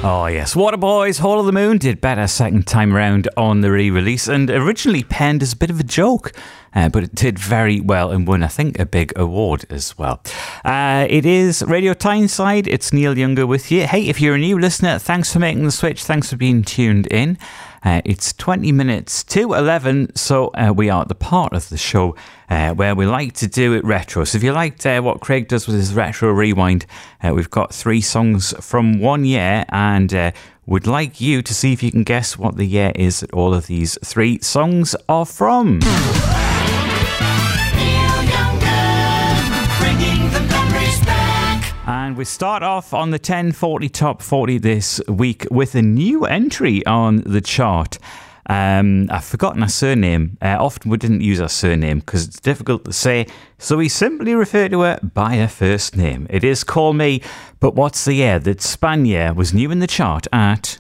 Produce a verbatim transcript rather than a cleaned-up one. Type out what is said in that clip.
Oh yes, Waterboys, Hall of the Moon did better second time round on the re-release, and originally penned as a bit of a joke, uh, but it did very well and won, I think, a big award as well. Uh, it is Radio Tyneside, it's Neil Younger with you. Hey, if you're a new listener, thanks for making the switch, thanks for being tuned in. Uh, it's twenty minutes to eleven, so uh, we are at the part of the show uh, where we like to do it retro. So if you liked uh, what Craig does with his retro rewind, uh, we've got three songs from one year, and uh, would like you to see if you can guess what the year is that all of these three songs are from. And we start off on the ten forty Top forty this week with a new entry on the chart. Um, I've forgotten her surname. Uh, often we didn't use her surname because it's difficult to say, so we simply refer to her by her first name. It is Call Me, but what's the year that Spania was new in the chart at